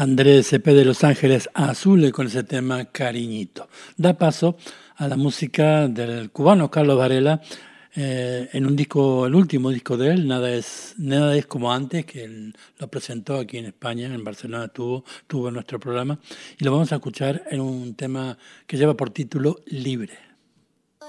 Andrés Cepeda de Los Ángeles Azules con ese tema Cariñito. Da paso a la música del cubano Carlos Varela en un disco, el último disco de él, Nada es como antes, que él lo presentó aquí en España, en Barcelona tuvo nuestro programa, y lo vamos a escuchar en un tema que lleva por título Libre.